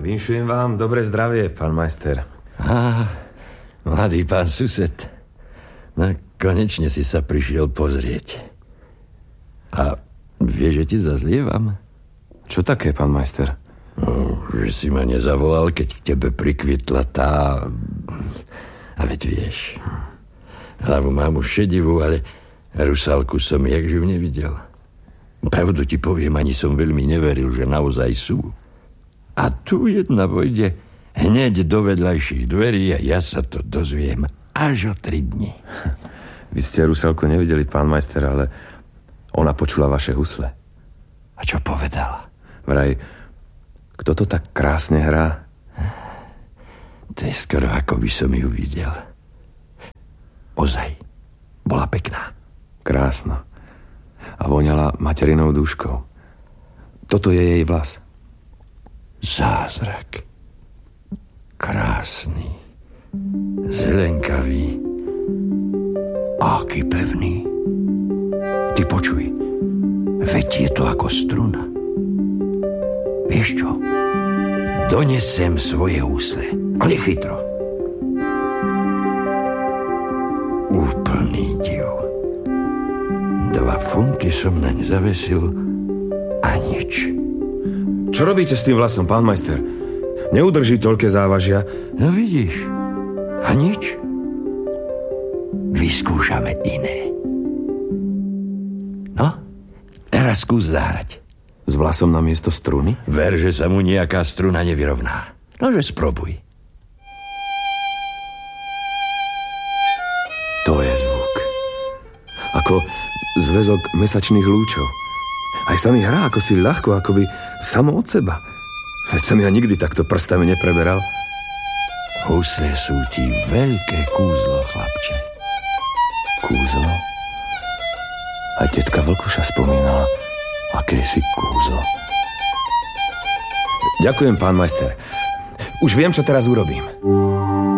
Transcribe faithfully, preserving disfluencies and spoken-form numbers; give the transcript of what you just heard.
Vinšujem vám dobré zdravie, pán majster. Á, mladý pán sused. No, konečne si sa prišiel pozrieť. A vieš, že ti zazlievam? Čo také, pán majster? No, že si ma nezavolal, keď k tebe prikvitla tá... A veď vieš, hlavu mám už šedivú, ale Rusalku som jak živ nevidel. Pravdu ti poviem, ani som veľmi neveril, že naozaj sú. A tu jedna vojde hneď do vedľajších dverí a ja sa to dozviem až o tri dni. Vy ste Rusalku nevideli, pán majster, ale ona počula vaše husle. A čo povedala? Vraj, kto to tak krásne hrá? To je skoro ako by som ju videl. Ozaj, bola pekná. Krásna. A voňala materinou dúškou. Toto je jej vlas. Zázrak. Krásny. Zelenkavý. Aký pevný. Ty počuj. Veď je to ako struna. Vieš čo? Donesem svoje úsle. Ale chytro. Úplný div. Dva funty som naň zavesil a nič. Čo robíte s tým vlasom, pán majster? Neudrží toľké závažia. No vidíš. A nič. Vyskúšame iné. No, teraz skús zahrať. S vlasom na miesto struny? Ver, že sa mu nejaká struna nevyrovná. Nože spróbuj. To je zvuk. Ako zväzok mesačných lúčov. Aj sa mi hrá ako si ľahko, akoby samo od seba. Veď som ja nikdy takto prstami nepreberal. Husle sú ti veľké kúzlo, chlapče. Kúzlo? Aj tetka Vlkuša spomínala akési kúzlo. Ďakujem, pán majster. Už viem, čo teraz urobím.